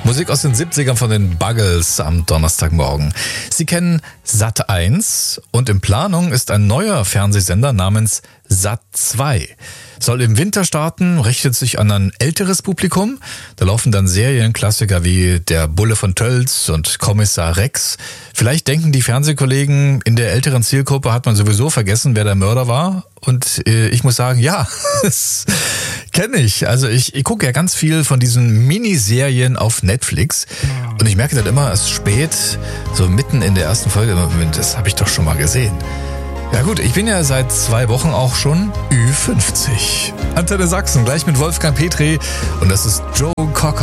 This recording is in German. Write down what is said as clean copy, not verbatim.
Musik aus den 70ern von den Buggles am Donnerstagmorgen. Sie kennen Sat.1 und in Planung ist ein neuer Fernsehsender namens Sat.2. Soll im Winter starten, richtet sich an ein älteres Publikum. Da laufen dann Serienklassiker wie Der Bulle von Tölz und Kommissar Rex. Vielleicht denken die Fernsehkollegen, in der älteren Zielgruppe hat man sowieso vergessen, wer der Mörder war. Und ich muss sagen, ja, das kenne ich. Also ich gucke ja ganz viel von diesen Miniserien auf Netflix. Und ich merke dann immer erst spät, so mitten in der ersten Folge, das habe ich doch schon mal gesehen. Ja gut, ich bin ja seit 2 Wochen auch schon Ü50. Antenne Sachsen, gleich mit Wolfgang Petri und das ist Joe Cocker.